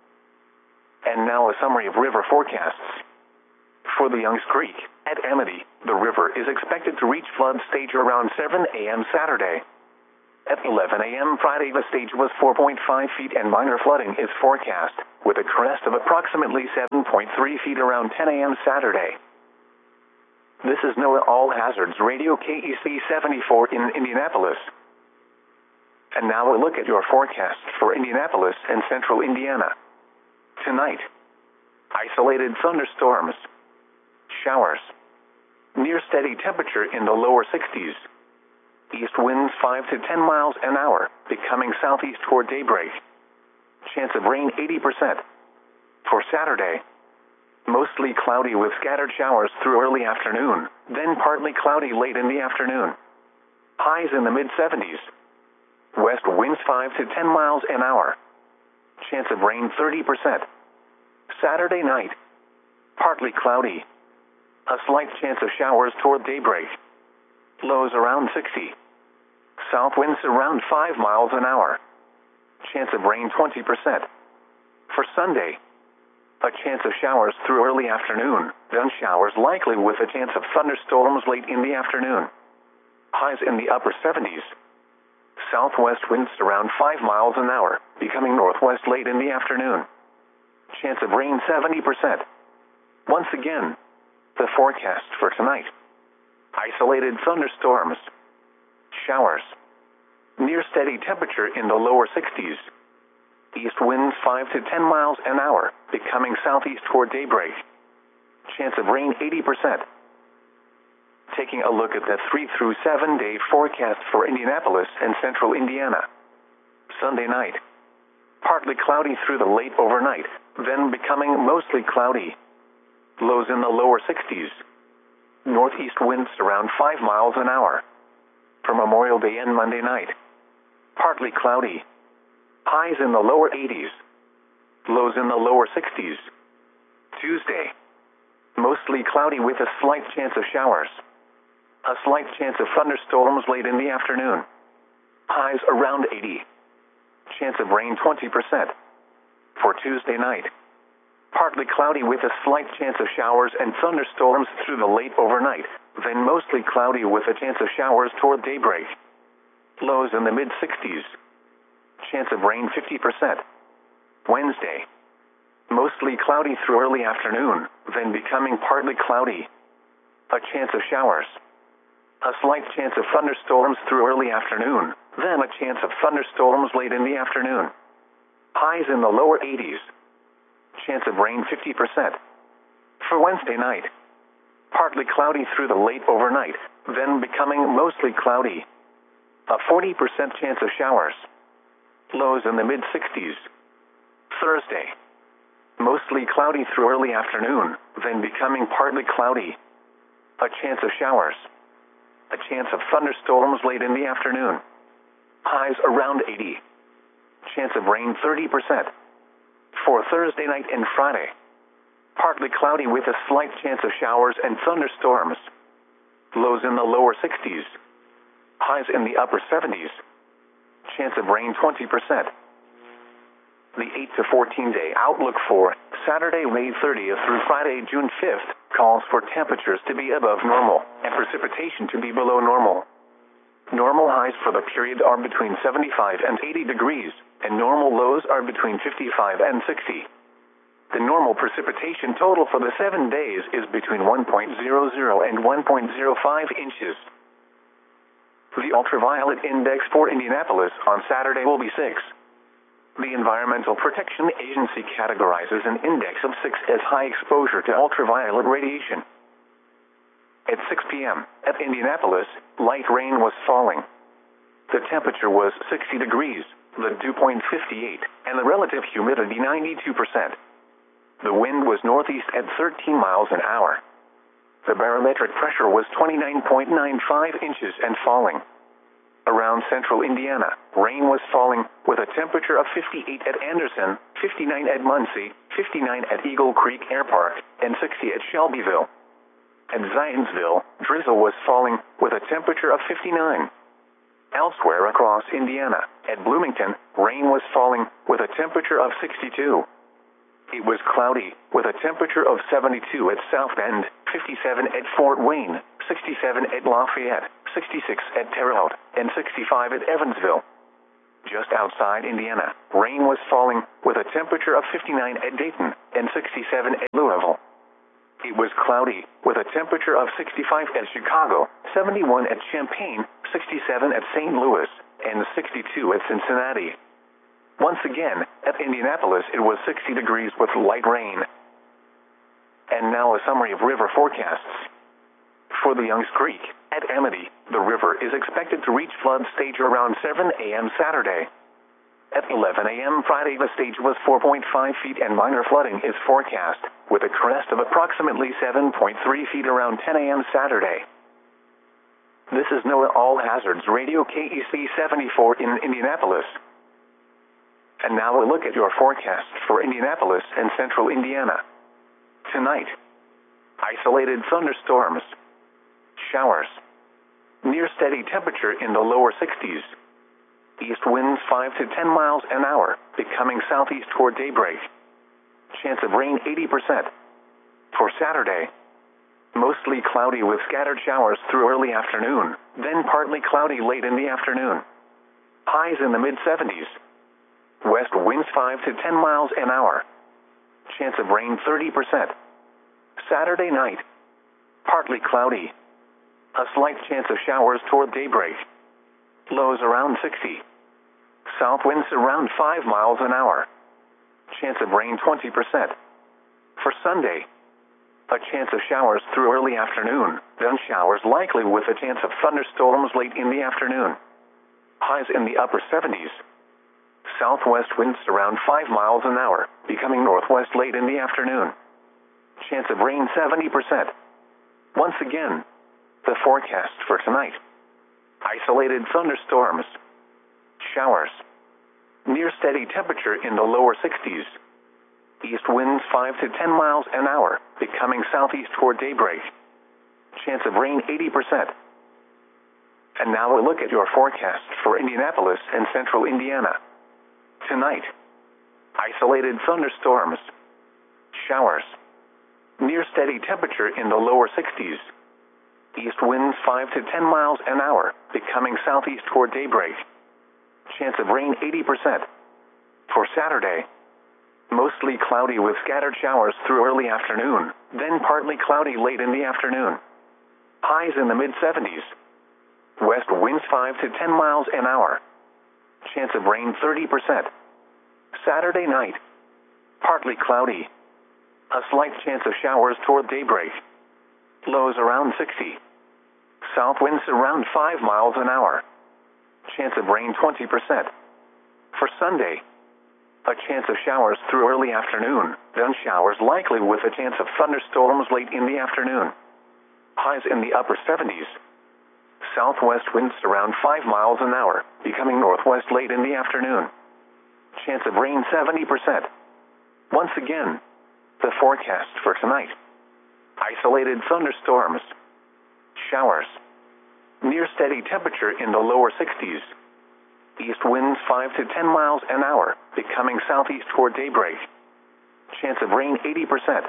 And now a summary of river forecasts. For the Youngs Creek, at Amity, the river is expected to reach flood stage around seven a m Saturday. At eleven a m Friday, the stage was four point five feet and minor flooding is forecast, with a crest of approximately seven point three feet around ten a m Saturday. This is NOAA All Hazards Radio K E C seventy-four in Indianapolis. And now a look at your forecast for Indianapolis and central Indiana. Tonight, isolated thunderstorms, showers, near steady temperature in the lower sixties. East winds five to ten miles an hour, becoming southeast toward daybreak. Chance of rain eighty percent. For Saturday, mostly cloudy with scattered showers through early afternoon, then partly cloudy late in the afternoon. Highs in the mid seventies. West winds five to ten miles an hour. Chance of rain thirty percent. Saturday night, partly cloudy. A slight chance of showers toward daybreak. Lows around sixty. South winds around five miles an hour. Chance of rain twenty percent. For Sunday, a chance of showers through early afternoon, then showers likely with a chance of thunderstorms late in the afternoon. Highs in the upper seventies. Southwest winds around five miles an hour, becoming northwest late in the afternoon. Chance of rain seventy percent. Once again, the forecast for tonight. Isolated thunderstorms, showers, near steady temperature in the lower sixties. East winds five to ten miles an hour, becoming southeast toward daybreak. Chance of rain eighty percent. Taking a look at the three through seven day forecast for Indianapolis and central Indiana. Sunday night, partly cloudy through the late overnight, then becoming mostly cloudy. Lows in the lower sixties. Northeast winds around five miles an hour. For Memorial Day and Monday night, partly cloudy. Highs in the lower eighties. Lows in the lower sixties. Tuesday, mostly cloudy with a slight chance of showers. A slight chance of thunderstorms late in the afternoon. Highs around eighty. Chance of rain twenty percent. For Tuesday night, partly cloudy with a slight chance of showers and thunderstorms through the late overnight, then mostly cloudy with a chance of showers toward daybreak. Lows in the mid sixties. Chance of rain fifty percent. Wednesday, mostly cloudy through early afternoon, then becoming partly cloudy. A chance of showers. A slight chance of thunderstorms through early afternoon, then a chance of thunderstorms late in the afternoon. Highs in the lower eighties. Chance of rain fifty percent. For Wednesday night, partly cloudy through the late overnight, then becoming mostly cloudy. A forty percent chance of showers. Lows in the mid sixties. Thursday, mostly cloudy through early afternoon, then becoming partly cloudy. A chance of showers. A chance of thunderstorms late in the afternoon. Highs around eighty. Chance of rain thirty percent. For Thursday night and Friday, partly cloudy with a slight chance of showers and thunderstorms. Lows in the lower sixties. Highs in the upper seventies. Chance of rain twenty percent. The eight to fourteen day outlook for Saturday, May thirtieth through Friday, June fifth, calls for temperatures to be above normal and precipitation to be below normal. Normal highs for the period are between seventy-five and eighty degrees, and normal lows are between fifty-five and sixty. The normal precipitation total for the seven days is between one point zero zero and one point zero five inches. The ultraviolet index for Indianapolis on Saturday will be six. The Environmental Protection Agency categorizes an index of six as high exposure to ultraviolet radiation. At six p m at Indianapolis, light rain was falling. The temperature was sixty degrees, the dew point fifty-eight, and the relative humidity ninety-two percent. The wind was northeast at thirteen miles an hour. The barometric pressure was twenty-nine point nine five inches and falling. Around central Indiana, rain was falling, with a temperature of fifty-eight at Anderson, fifty-nine at Muncie, fifty-nine at Eagle Creek Air Park, and sixty at Shelbyville. At Zionsville, drizzle was falling, with a temperature of fifty-nine. Elsewhere across Indiana, at Bloomington, rain was falling, with a temperature of sixty-two. It was cloudy, with a temperature of seventy-two at South Bend, fifty-seven at Fort Wayne, sixty-seven at Lafayette, sixty-six at Terre Haute, and sixty-five at Evansville. Just outside Indiana, rain was falling, with a temperature of fifty-nine at Dayton, and sixty-seven at Louisville. It was cloudy, with a temperature of sixty-five at Chicago, seventy-one at Champaign, sixty-seven at Saint Louis, and sixty-two at Cincinnati. Once again, at Indianapolis it was sixty degrees with light rain. And now a summary of river forecasts. For the Youngs Creek, at Amity, the river is expected to reach flood stage around seven a m Saturday. At eleven a m Friday the stage was four point five feet and minor flooding is forecast, with a crest of approximately seven point three feet around ten a m Saturday. This is NOAA All Hazards Radio K E C seventy-four in Indianapolis. And now a look at your forecast for Indianapolis and central Indiana. Tonight, isolated thunderstorms, showers, near steady temperature in the lower sixties. East winds five to ten miles an hour, becoming southeast toward daybreak. Chance of rain eighty percent. For Saturday, mostly cloudy with scattered showers through early afternoon, then partly cloudy late in the afternoon. Highs in the mid seventies. West winds five to ten miles an hour. Chance of rain thirty percent. Saturday night, partly cloudy. A slight chance of showers toward daybreak. Lows around sixty. South winds around five miles an hour. Chance of rain twenty percent. For Sunday, a chance of showers through early afternoon, then showers likely with a chance of thunderstorms late in the afternoon. Highs in the upper seventies. Southwest winds around five miles an hour, becoming northwest late in the afternoon. Chance of rain seventy percent. Once again, the forecast for tonight. Isolated thunderstorms, showers, near steady temperature in the lower sixties. East winds five to ten miles an hour, becoming southeast toward daybreak. Chance of rain eighty percent. And now a look at your forecast for Indianapolis and central Indiana. Tonight, isolated thunderstorms, showers, near steady temperature in the lower sixties. East winds five to ten miles an hour, becoming southeast toward daybreak. Chance of rain eighty percent. For Saturday, mostly cloudy with scattered showers through early afternoon, then partly cloudy late in the afternoon. Highs in the mid seventies. West winds five to ten miles an hour. Chance of rain thirty percent. Saturday night, partly cloudy. A slight chance of showers toward daybreak. Lows around sixty. South winds around five miles an hour. Chance of rain twenty percent. For Sunday, a chance of showers through early afternoon, then showers likely with a chance of thunderstorms late in the afternoon. Highs in the upper seventies. Southwest winds around five miles an hour, becoming northwest late in the afternoon. Chance of rain seventy percent. Once again, the forecast for tonight. Isolated thunderstorms, showers, near steady temperature in the lower sixties. East winds five to ten miles an hour, becoming southeast toward daybreak. Chance of rain eighty percent.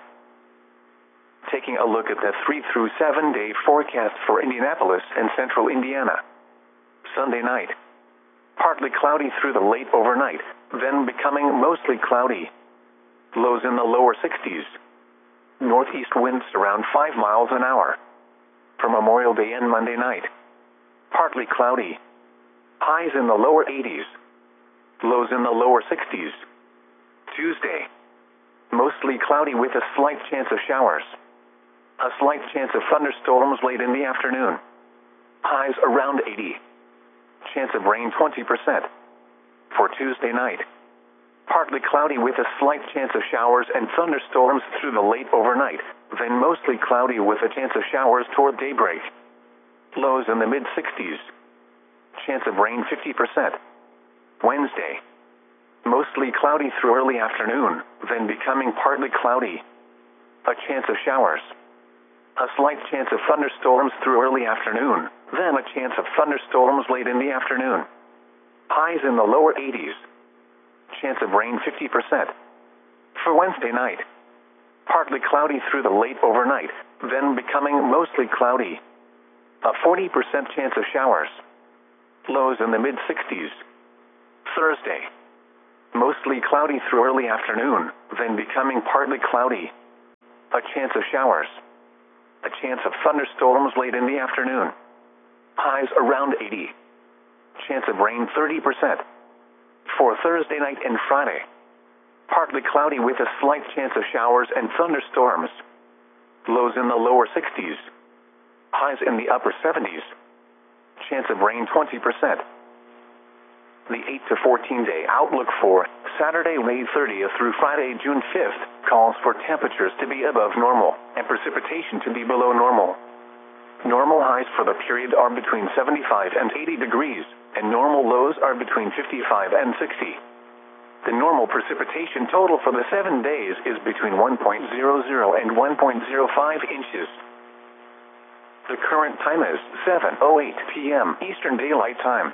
Taking a look at the three through seven day forecast for Indianapolis and central Indiana. Sunday night, partly cloudy through the late overnight, then becoming mostly cloudy. Lows in the lower sixties. Northeast winds around five miles an hour. For Memorial Day and Monday night, partly cloudy. Highs in the lower eighties. Lows in the lower sixties. Tuesday, mostly cloudy with a slight chance of showers. A slight chance of thunderstorms late in the afternoon. Highs around eighty. Chance of rain twenty percent. For Tuesday night, partly cloudy with a slight chance of showers and thunderstorms through the late overnight, then mostly cloudy with a chance of showers toward daybreak. Lows in the mid sixties. Chance of rain fifty percent. Wednesday, mostly cloudy through early afternoon, then becoming partly cloudy. A chance of showers. A slight chance of thunderstorms through early afternoon, then a chance of thunderstorms late in the afternoon. Highs in the lower eighties. Chance of rain fifty percent. For Wednesday night, partly cloudy through the late overnight, then becoming mostly cloudy. A forty percent chance of showers. Lows in the mid sixties. Thursday. Mostly cloudy through early afternoon, then becoming partly cloudy. A chance of showers. A chance of thunderstorms late in the afternoon. Highs around eighty. Chance of rain thirty percent. For Thursday night and Friday. Partly cloudy with a slight chance of showers and thunderstorms. Lows in the lower sixties. Highs in the upper seventies. Chance of rain twenty percent. The eight to fourteen day outlook for Saturday, May thirtieth through Friday, June fifth, calls for temperatures to be above normal and precipitation to be below normal. Normal highs for the period are between seventy-five and eighty degrees, and normal lows are between fifty-five and sixty. The normal precipitation total for the seven days is between one point zero zero and one point zero five inches. The current time is seven oh eight p m Eastern Daylight Time.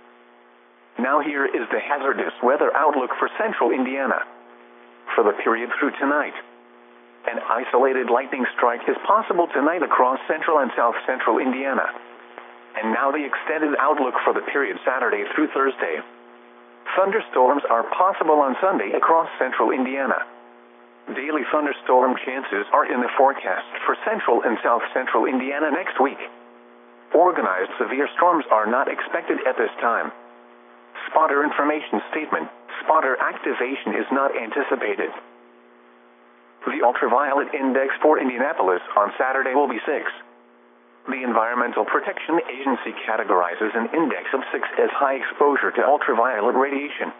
Now here is the hazardous weather outlook for central Indiana. For the period through tonight, an isolated lightning strike is possible tonight across central and south central Indiana. And now the extended outlook for the period Saturday through Thursday. Thunderstorms are possible on Sunday across central Indiana. Daily thunderstorm chances are in the forecast for central and south central Indiana next week. Organized severe storms are not expected at this time. Spotter information statement: spotter activation is not anticipated. The ultraviolet index for Indianapolis on Saturday will be six. The Environmental Protection Agency categorizes an index of six as high exposure to ultraviolet radiation.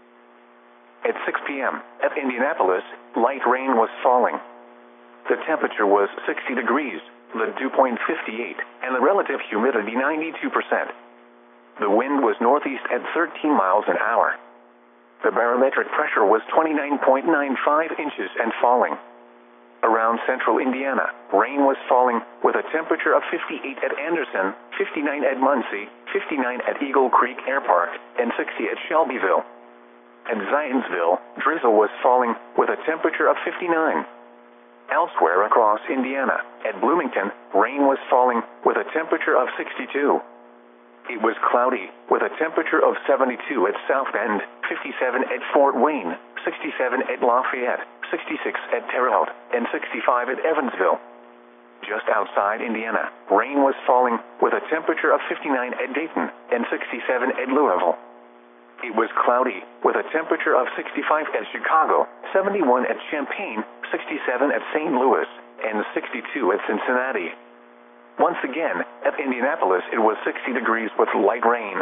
At six p m at Indianapolis, light rain was falling. The temperature was sixty degrees, the dew point fifty-eight, and the relative humidity ninety-two percent. The wind was northeast at thirteen miles an hour. The barometric pressure was twenty-nine point nine five inches and falling. Around central Indiana, rain was falling with a temperature of fifty-eight at Anderson, fifty-nine at Muncie, fifty-nine at Eagle Creek Air Park, and sixty at Shelbyville. At Zionsville, drizzle was falling with a temperature of fifty-nine. Elsewhere across Indiana, at Bloomington, rain was falling with a temperature of sixty-two. It was cloudy, with a temperature of seventy-two at South Bend, fifty-seven at Fort Wayne, sixty-seven at Lafayette, sixty-six at Terre Haute, and sixty-five at Evansville. Just outside Indiana, rain was falling, with a temperature of fifty-nine at Dayton, and sixty-seven at Louisville. It was cloudy, with a temperature of sixty-five at Chicago, seventy-one at Champaign, sixty-seven at Saint Louis, and sixty-two at Cincinnati. Once again, at Indianapolis it was sixty degrees with light rain.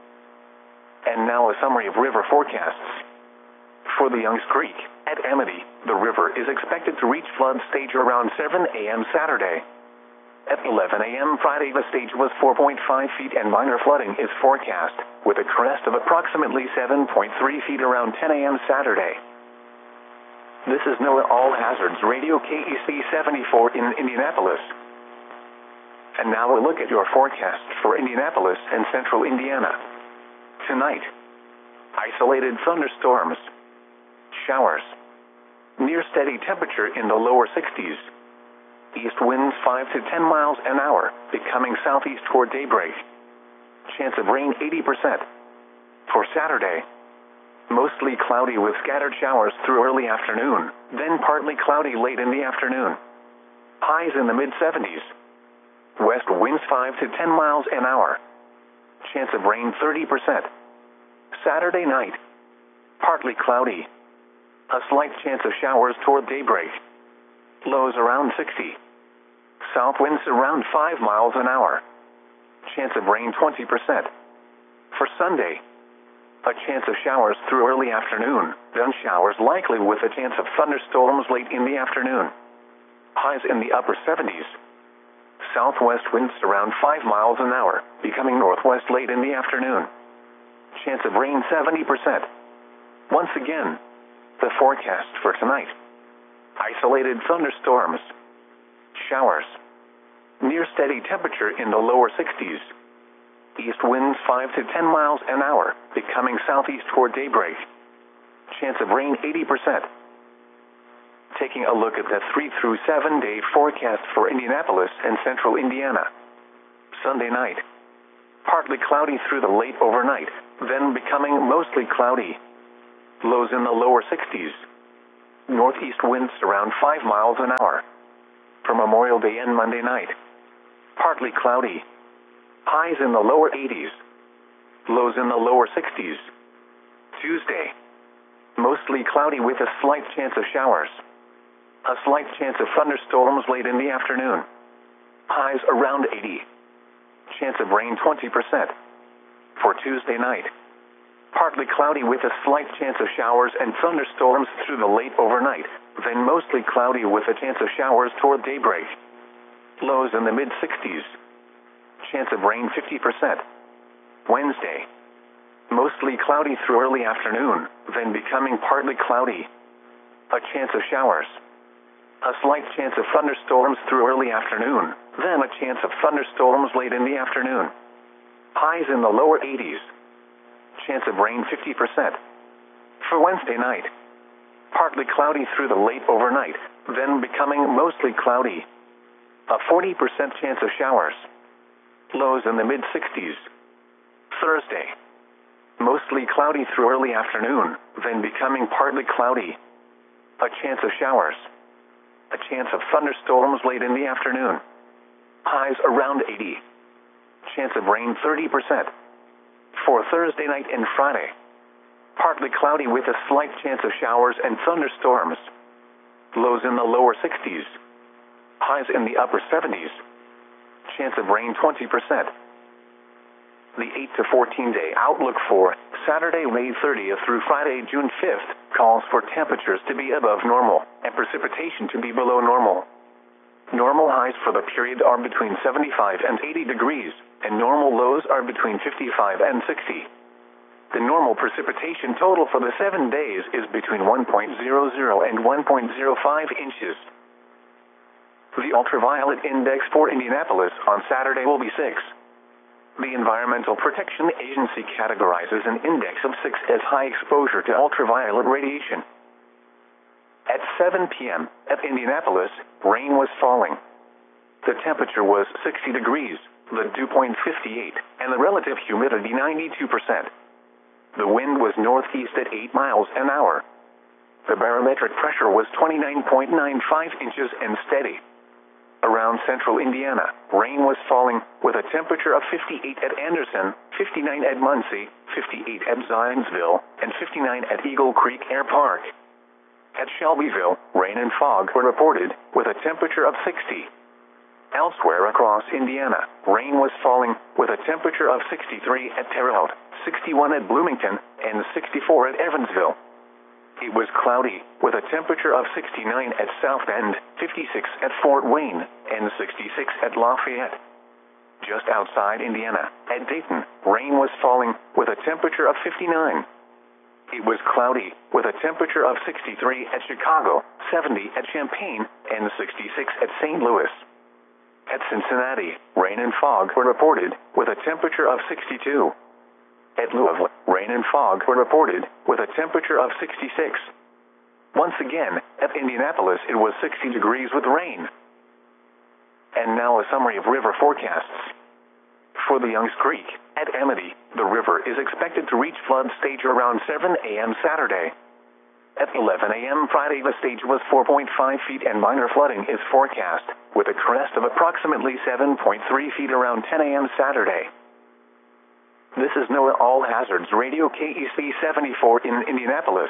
And now a summary of river forecasts. For the Youngs Creek, at Amity, the river is expected to reach flood stage around seven a m Saturday. At eleven a m Friday the stage was four point five feet and minor flooding is forecast, with a crest of approximately seven point three feet around ten a m Saturday. This is NOAA All Hazards Radio K E C seventy-four in Indianapolis. And now a look at your forecast for Indianapolis and central Indiana. Tonight, isolated thunderstorms, showers, near steady temperature in the lower sixties, east winds five to ten miles an hour, becoming southeast toward daybreak, chance of rain eighty percent. For Saturday, mostly cloudy with scattered showers through early afternoon, then partly cloudy late in the afternoon. Highs in the mid seventies. West winds five to ten miles an hour. Chance of rain thirty percent. Saturday night, partly cloudy. A slight chance of showers toward daybreak. Lows around sixty. South winds around five miles an hour. Chance of rain twenty percent. For Sunday, a chance of showers through early afternoon, then showers likely with a chance of thunderstorms late in the afternoon. Highs in the upper seventies. Southwest winds around five miles an hour, becoming northwest late in the afternoon. Chance of rain seventy percent. Once again, the forecast for tonight. Isolated thunderstorms. Showers. Near steady temperature in the lower sixties. East winds five to ten miles an hour, becoming southeast toward daybreak. Chance of rain eighty percent. Taking a look at the three through seven day forecast for Indianapolis and central Indiana. Sunday night, partly cloudy through the late overnight, then becoming mostly cloudy. Lows in the lower sixties. Northeast winds around five miles an hour. For Memorial Day and Monday night, partly cloudy. Highs in the lower eighties. Lows in the lower sixties. Tuesday, mostly cloudy with a slight chance of showers. A slight chance of thunderstorms late in the afternoon. Highs around eighty. Chance of rain twenty percent. For Tuesday night, partly cloudy with a slight chance of showers and thunderstorms through the late overnight, then mostly cloudy with a chance of showers toward daybreak. Lows in the mid-sixties. Chance of rain fifty percent. Wednesday, mostly cloudy through early afternoon, then becoming partly cloudy. A chance of showers. A slight chance of thunderstorms through early afternoon, then a chance of thunderstorms late in the afternoon. Highs in the lower eighties. Chance of rain fifty percent. For Wednesday night, partly cloudy through the late overnight, then becoming mostly cloudy. A forty percent chance of showers. Lows in the mid-sixties. Thursday, mostly cloudy through early afternoon, then becoming partly cloudy. A chance of showers. A chance of thunderstorms late in the afternoon. Highs around eighty. Chance of rain thirty percent. For Thursday night and Friday, partly cloudy with a slight chance of showers and thunderstorms. Lows in the lower sixties. Highs in the upper seventies. Chance of rain twenty percent. The eight to fourteen day outlook for Saturday, May thirtieth through Friday, June fifth, calls for temperatures to be above normal and precipitation to be below normal. Normal highs for the period are between seventy-five and eighty degrees, and normal lows are between fifty-five and sixty. The normal precipitation total for the seven days is between one point zero zero and one point zero five inches. The ultraviolet index for Indianapolis on Saturday will be six. The Environmental Protection Agency categorizes an index of six as high exposure to ultraviolet radiation. At seven p.m. at Indianapolis, rain was falling. The temperature was sixty degrees, the dew point fifty-eight, and the relative humidity ninety-two percent. The wind was northeast at eight miles an hour. The barometric pressure was twenty-nine point nine five inches and steady. Around central Indiana, rain was falling with a temperature of fifty-eight at Anderson, fifty-nine at Muncie, fifty-eight at Zionsville, and fifty-nine at Eagle Creek Air Park. At Shelbyville, rain and fog were reported with a temperature of sixty. Elsewhere across Indiana, rain was falling with a temperature of sixty-three at Terre Haute, sixty-one at Bloomington, and sixty-four at Evansville. It was cloudy, with a temperature of sixty-nine at South Bend, fifty-six at Fort Wayne, and sixty-six at Lafayette. Just outside Indiana, at Dayton, rain was falling, with a temperature of fifty-nine. It was cloudy, with a temperature of sixty-three at Chicago, seventy at Champaign, and sixty-six at Saint Louis. At Cincinnati, rain and fog were reported, with a temperature of sixty-two. At Louisville, rain and fog were reported, with a temperature of sixty-six. Once again, at Indianapolis it was sixty degrees with rain. And now a summary of river forecasts. For the Youngs Creek, at Amity, the river is expected to reach flood stage around seven a.m. Saturday. At eleven a.m. Friday, the stage was four point five feet and minor flooding is forecast, with a crest of approximately seven point three feet around ten a.m. Saturday. This is NOAA All Hazards Radio K E C seventy-four in Indianapolis.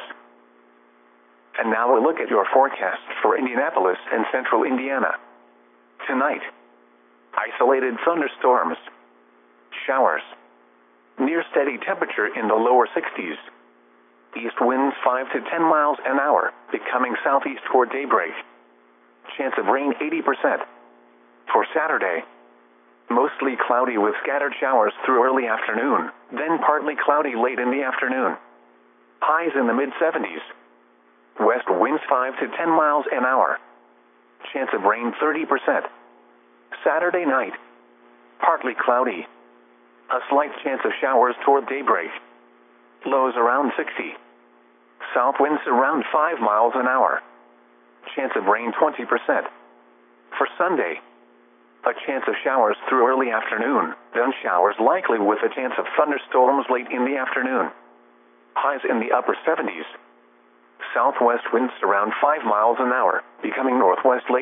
And now a look at your forecast for Indianapolis and central Indiana. Tonight, isolated thunderstorms, showers, near steady temperature in the lower sixties, east winds five to ten miles an hour, becoming southeast toward daybreak, chance of rain eighty percent. For Saturday, mostly cloudy with scattered showers through early afternoon, then partly cloudy late in the afternoon. Highs in the mid-seventies. West winds five to ten miles an hour. Chance of rain thirty percent. Saturday night, partly cloudy. A slight chance of showers toward daybreak. Lows around sixty. South winds around five miles an hour. Chance of rain twenty percent. For Sunday, A chance of showers through early afternoon, then showers likely with a chance of thunderstorms late in the afternoon. Highs in the upper seventies. Southwest winds around five miles an hour, becoming northwest later.